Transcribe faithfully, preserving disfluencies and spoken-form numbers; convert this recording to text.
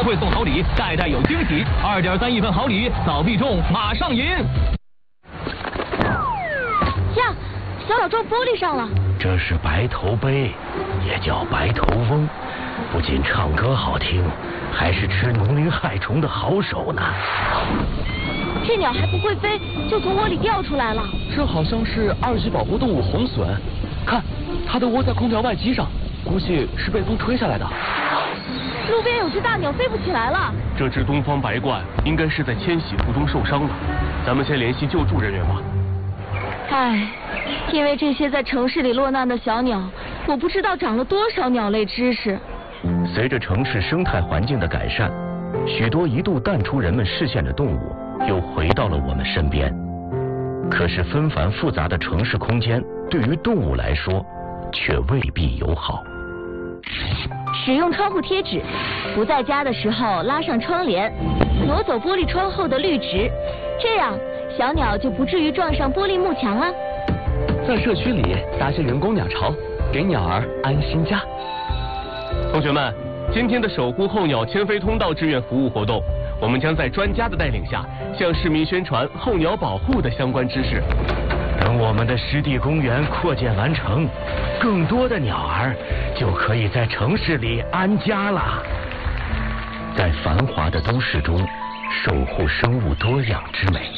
会送好礼，代代有惊喜。二点三亿份好礼，早必中，马上赢！ 呀，小鸟撞玻璃上了。 这是白头杯，也叫白头翁，不仅唱歌好听，还是吃农林害虫的好手呢。 这鸟还不会飞，就从窝里掉出来了。 这好像是二级保护动物红隼，看，它的窝在空调外机上，估计是被风吹下来的。 路边有只大鸟飞不起来了。 这只东方白鹳应该是在迁徙途中受伤了，咱们先联系救助人员吧。 唉，因为这些在城市里落难的小鸟，我不知道长了多少鸟类知识。 随着城市生态环境的改善，许多一度淡出人们视线的动物又回到了我们身边。可是纷繁复杂的城市空间对于动物来说却未必友好。 使用窗户贴纸，不在家的时候拉上窗帘，挪走玻璃窗后的绿植，这样小鸟就不至于撞上玻璃幕墙了。 在社区里搭些人工鸟巢，给鸟儿安心家。 同学们，今天的守护候鸟迁飞通道志愿服务活动，我们将在专家的带领下，向市民宣传候鸟保护的相关知识。 等我们的湿地公园扩建完成，更多的鸟儿就可以在城市里安家了。在繁华的都市中，守护生物多样之美。